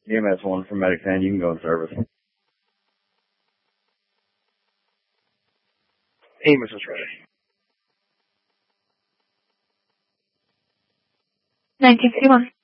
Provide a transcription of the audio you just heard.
EMS 1 from Medic 10, you can go in service. EMS is ready. 1951.